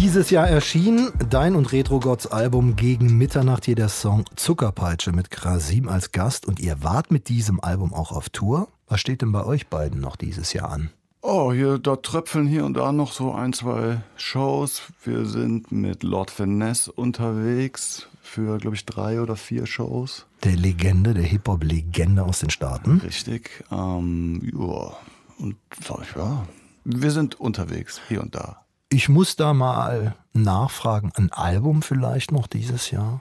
Dieses Jahr erschien dein und Retro Gods Album Gegen Mitternacht, hier der Song Zuckerpeitsche mit Krasim als Gast. Und ihr wart mit diesem Album auch auf Tour. Was steht denn bei euch beiden noch dieses Jahr an? Oh, da tröpfeln hier und da noch so 1, 2 Shows. Wir sind mit Lord Finesse unterwegs für, glaube ich, 3 oder 4 Shows. Der Hip-Hop-Legende aus den Staaten. Richtig. Ja. Und ja, wir sind unterwegs, hier und da. Ich muss da mal nachfragen, ein Album vielleicht noch dieses Jahr?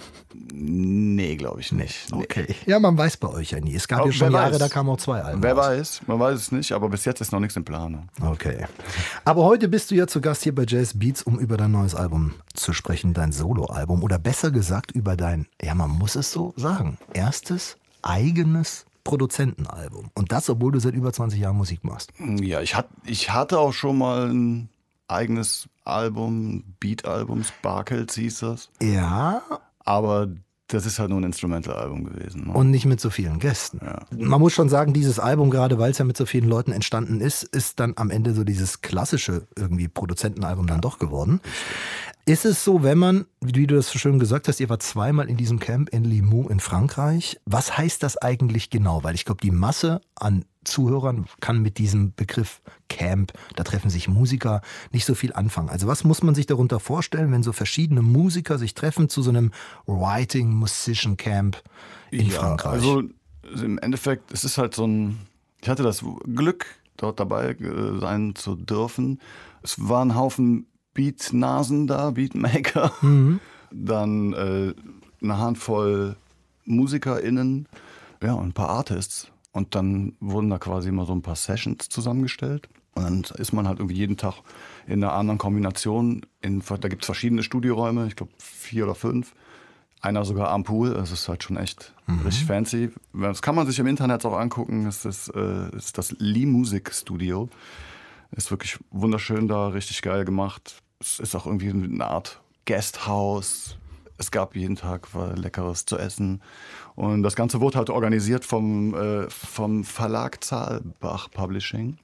Nee, glaube ich nicht. Nee. Okay. Ja, man weiß bei euch ja nie. Es gab ja schon Jahre, da kamen auch 2 Alben Wer raus. weiß, man weiß es nicht, aber bis jetzt ist noch nichts in Planung. Okay. Aber heute bist du ja zu Gast hier bei Jazz Beats, um über dein neues Album zu sprechen, dein Soloalbum. Oder besser gesagt über dein, ja man muss es so sagen, erstes eigenes Produzentenalbum. Und das, obwohl du seit über 20 Jahren Musik machst. Ja, ich hatte auch schon mal ein eigenes Album, Beat-Album, Sparkles hieß das. Ja. Aber das ist halt nur ein Instrumental-Album gewesen. Ne? Und nicht mit so vielen Gästen. Ja. Man muss schon sagen, dieses Album, gerade weil es ja mit so vielen Leuten entstanden ist dann am Ende so dieses klassische irgendwie Produzentenalbum dann doch geworden. Ist es so, wenn man, wie du das so schön gesagt hast, ihr wart 2-mal in diesem Camp in Limoux in Frankreich. Was heißt das eigentlich genau? Weil ich glaube, die Masse an Zuhörern kann mit diesem Begriff Camp, da treffen sich Musiker, nicht so viel anfangen. Also was muss man sich darunter vorstellen, wenn so verschiedene Musiker sich treffen zu so einem Writing Musician Camp in Frankreich? Also im Endeffekt, es ist halt so ich hatte das Glück, dort dabei sein zu dürfen. Es war ein Haufen Beat-Nasen da, Beatmaker, dann eine Handvoll MusikerInnen, ja, und ein paar Artists. Und dann wurden da quasi immer so ein paar Sessions zusammengestellt. Und dann ist man halt irgendwie jeden Tag in einer anderen Kombination. Da gibt es verschiedene Studioräume, ich glaube 4 oder 5. Einer sogar am Pool, das ist halt schon echt richtig fancy. Das kann man sich im Internet auch angucken. Es ist das Lee Music Studio. Ist wirklich wunderschön da, richtig geil gemacht. Es ist auch irgendwie eine Art Guesthouse. Es gab jeden Tag Leckeres zu essen. Und das Ganze wurde halt organisiert vom Verlag Zahlbach Publishing.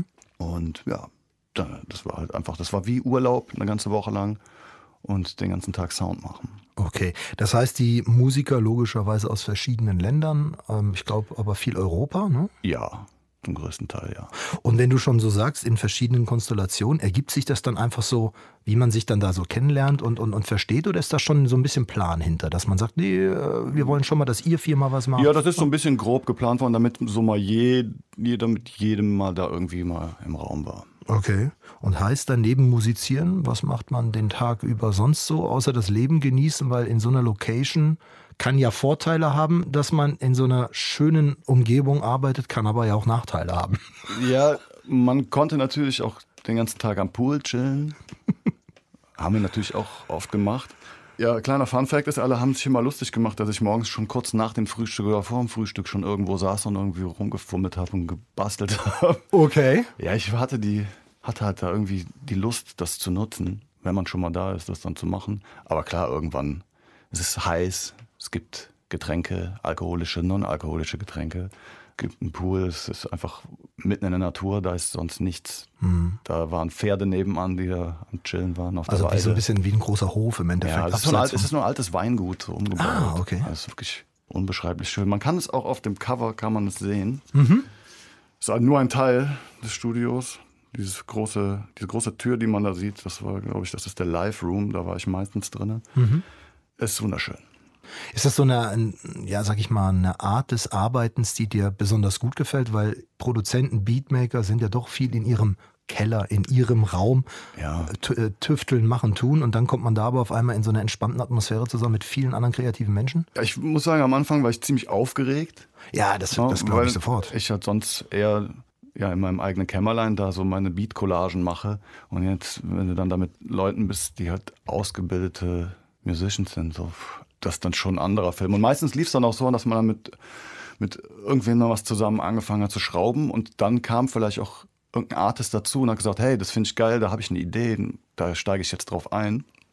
Und ja, das war halt einfach, das war wie Urlaub eine ganze Woche lang und den ganzen Tag Sound machen. Okay, das heißt, die Musiker logischerweise aus verschiedenen Ländern, ich glaube aber viel Europa, ne? Ja, zum größten Teil, ja. Und wenn du schon so sagst, in verschiedenen Konstellationen, ergibt sich das dann einfach so, wie man sich dann da so kennenlernt und versteht? Oder ist da schon so ein bisschen Plan hinter, dass man sagt, nee, wir wollen schon mal, dass ihr 4 mal was macht? Ja, das ist so ein bisschen grob geplant worden, damit so mal jeder mit jedem mal da irgendwie mal im Raum war. Okay. Und heißt dann neben Musizieren, was macht man den Tag über sonst so, außer das Leben genießen? Weil in so einer Location kann ja Vorteile haben, dass man in so einer schönen Umgebung arbeitet, kann aber ja auch Nachteile haben. Ja, man konnte natürlich auch den ganzen Tag am Pool chillen. Haben wir natürlich auch oft gemacht. Ja, kleiner Funfact ist, alle haben sich immer lustig gemacht, dass ich morgens schon kurz nach dem Frühstück oder vor dem Frühstück schon irgendwo saß und irgendwie rumgefummelt habe und gebastelt habe. Okay. Ja, ich hatte halt da irgendwie die Lust, das zu nutzen, wenn man schon mal da ist, das dann zu machen. Aber klar, irgendwann, es ist heiß, es gibt Getränke, alkoholische, non-alkoholische Getränke. Es gibt einen Pool, es ist einfach mitten in der Natur, da ist sonst nichts. Da waren Pferde nebenan, die da am Chillen waren auf der Weide. Also wie so ein bisschen wie ein großer Hof im Endeffekt. Ja, es ist nur ein altes Weingut so umgebaut. Ah, okay. Das ist wirklich unbeschreiblich schön. Man kann es auch auf dem Cover, kann man es sehen. Es ist halt nur ein Teil des Studios. Diese große Tür, die man da sieht, das war, glaube ich, das ist der Live Room, da war ich meistens drin. Es ist wunderschön. Ist das so eine Art des Arbeitens, die dir besonders gut gefällt? Weil Produzenten, Beatmaker sind ja doch viel in ihrem Keller, in ihrem Raum, tüfteln, machen, tun. Und dann kommt man da aber auf einmal in so einer entspannten Atmosphäre zusammen mit vielen anderen kreativen Menschen? Ja, ich muss sagen, am Anfang war ich ziemlich aufgeregt. Ja, das glaube ich sofort. Ich halt sonst eher in meinem eigenen Kämmerlein da so meine Beat-Collagen mache. Und jetzt, wenn du dann da mit Leuten bist, die halt ausgebildete Musicians sind, so, das ist dann schon ein anderer Film. Und meistens lief es dann auch so, dass man dann mit irgendwem noch was zusammen angefangen hat zu schrauben und dann kam vielleicht auch irgendein Artist dazu und hat gesagt, hey, das finde ich geil, da habe ich eine Idee, da steige ich jetzt drauf ein.